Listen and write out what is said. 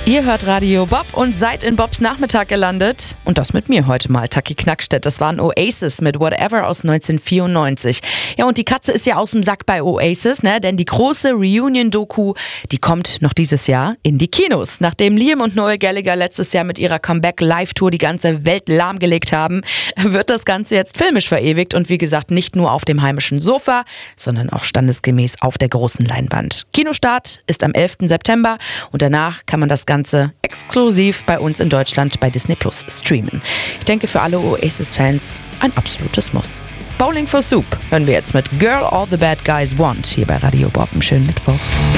Ihr hört Radio Bob und seid in Bobs Nachmittag gelandet. Und das mit mir heute mal, Taki Knackstedt. Das waren Oasis mit Whatever aus 1994. Ja, und die Katze ist ja aus dem Sack bei Oasis, ne? Denn die große Reunion-Doku, die kommt noch dieses Jahr in die Kinos. Nachdem Liam und Noel Gallagher letztes Jahr mit ihrer Comeback-Live-Tour die ganze Welt lahmgelegt haben, wird das Ganze jetzt filmisch verewigt. Und wie gesagt, nicht nur auf dem heimischen Sofa, sondern auch standesgemäß auf der großen Leinwand. Kinostart ist am 11. September und danach kann man das Ganze exklusiv bei uns in Deutschland bei Disney Plus streamen. Ich denke, für alle Oasis-Fans ein absolutes Muss. Bowling for Soup hören wir jetzt mit Girl All the Bad Guys Want hier bei Radio Bob. Einen schönen Mittwoch.